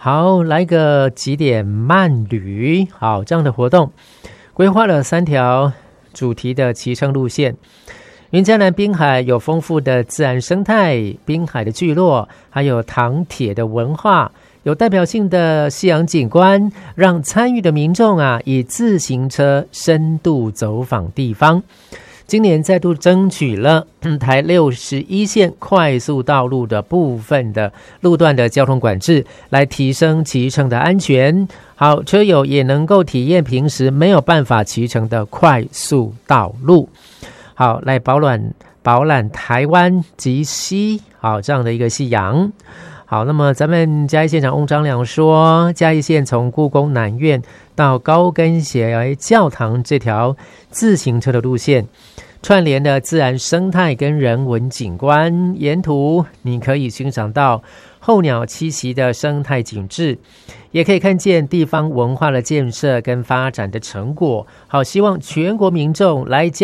好，来个极点慢旅，好，这样的活动规划了3条主题的骑乘路线。云嘉南滨海有丰富的自然生态，滨海的聚落，还有糖铁的文化，有代表性的夕阳景观，让参与的民众以自行车深度走访地方。今年再度争取了台61线快速道路的部分的路段的交通管制，来提升骑乘的安全。好，车友也能够体验平时没有办法骑乘的快速道路。好，来饱览台湾及西好这样的一个夕阳。好，那么咱们嘉义县长翁章良说，嘉义县从故宫南院到高跟鞋教堂这条自行车的路线，串联的自然生态跟人文景观，沿途你可以欣赏到候鸟栖息的生态景致，也可以看见地方文化的建设跟发展的成果。好，希望全国民众来